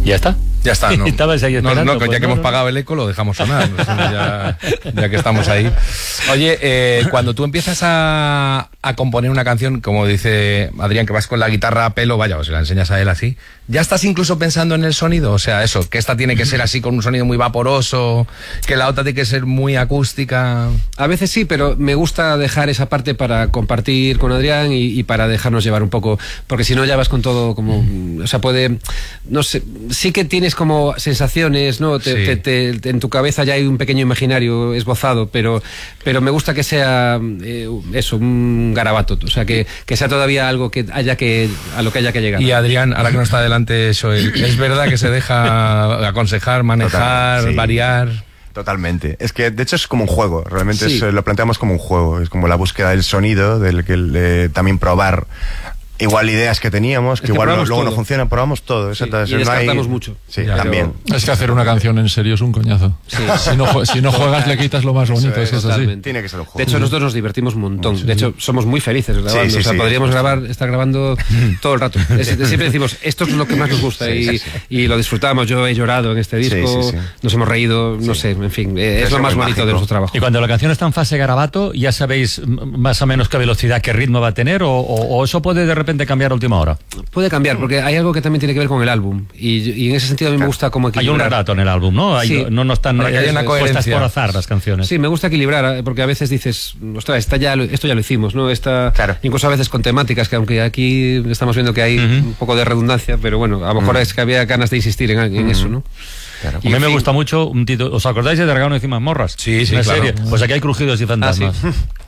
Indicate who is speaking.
Speaker 1: Ya está.
Speaker 2: Ya está, ¿no?
Speaker 1: Estabas ahí esperando.
Speaker 2: No, ya que hemos pagado el eco, lo dejamos sonar. Ya que estamos ahí. Oye, cuando tú empiezas a componer una canción, como dice Adrián, que vas con la guitarra a pelo, vaya, o se la enseñas a él así, ¿ya estás incluso pensando en el sonido? O sea, eso, que esta tiene que ser así con un sonido muy vaporoso, que la otra tiene que ser muy acústica.
Speaker 3: A veces sí, pero me gusta dejar esa parte para compartir con Adrián y para dejarnos llevar un poco, porque si no ya vas con todo como, o sea, puede, no sé, sí que tienes como sensaciones, ¿no? En tu cabeza ya hay un pequeño imaginario esbozado, pero me gusta que sea eso, un garabato, o sea, que sea todavía algo a lo que haya que llegar.
Speaker 2: Y Adrián, ahora que no está delante Joel, ¿es verdad que se deja aconsejar, manejar, sí, variar?
Speaker 4: Totalmente. Es que de hecho es como un juego, realmente
Speaker 3: Sí.
Speaker 4: lo planteamos como un juego, es como la búsqueda del sonido, del que también probar igual ideas que teníamos, que igual luego no funcionan, probamos todo.
Speaker 3: Sí,
Speaker 4: Exacto,
Speaker 3: y descartamos mucho.
Speaker 4: Sí,
Speaker 2: Ya,
Speaker 4: también.
Speaker 5: Es que hacer una canción en serio es un coñazo.
Speaker 3: Sí.
Speaker 5: Si no juegas le quitas lo más bonito, es así.
Speaker 4: Tiene que ser un juego.
Speaker 3: De hecho, nosotros nos divertimos un montón.
Speaker 5: Sí,
Speaker 3: de hecho, somos muy felices grabando.
Speaker 4: Sí,
Speaker 3: o sea,
Speaker 4: sí,
Speaker 3: podríamos
Speaker 4: sí.
Speaker 3: estar grabando todo el rato. Siempre decimos, esto es lo que más nos gusta y lo disfrutamos. Yo he llorado en este disco,
Speaker 4: Sí.
Speaker 3: nos hemos reído, no sé, en fin, es lo más bonito
Speaker 4: mágico
Speaker 3: de nuestro trabajo.
Speaker 1: Y cuando la canción está en fase garabato, ¿ya sabéis más o menos qué velocidad, qué ritmo va a tener? ¿O eso puede de repente cambiar a última hora?
Speaker 3: Puede cambiar, porque hay algo que también tiene que ver con el álbum. Y en ese sentido a mí me gusta como
Speaker 1: Hay un
Speaker 3: equilibrar.
Speaker 1: relato en el álbum, ¿no?
Speaker 3: Sí.
Speaker 1: No están
Speaker 2: Para que haya una
Speaker 1: puestas
Speaker 2: coherencia.
Speaker 1: por azar las canciones.
Speaker 3: Sí, me gusta equilibrar, porque a veces dices, ostras, esto ya lo hicimos, ¿no?
Speaker 4: Claro.
Speaker 3: Incluso a veces con temáticas, que aunque aquí estamos viendo que hay un poco de redundancia, pero bueno, a lo mejor es que había ganas de insistir en eso, ¿no?
Speaker 4: Claro.
Speaker 1: A mí me gusta mucho un título. ¿Os acordáis de Dragón encima de Morras?
Speaker 2: Sí,
Speaker 1: Una
Speaker 2: claro.
Speaker 1: serie. Pues aquí hay crujidos y fantasmas.
Speaker 3: Ah, sí.